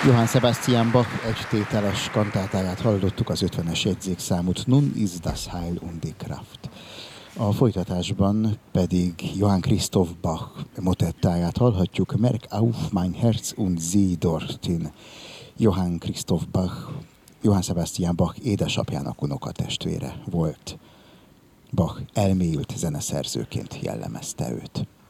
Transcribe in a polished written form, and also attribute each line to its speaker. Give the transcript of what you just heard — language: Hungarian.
Speaker 1: Johann Sebastian Bach egytételes kantátáját hallottuk, az 50-es jegyzékszámot, Nun ist das Heil und die Kraft. A folytatásban pedig Johann Christoph Bach motettáját hallhatjuk, Merk auf mein Herz und sieh dorthin. Johann Christoph Bach, Johann Sebastian Bach édesapjának unokatestvére volt. Bach elmélyült zeneszerzőként jellemezte őt.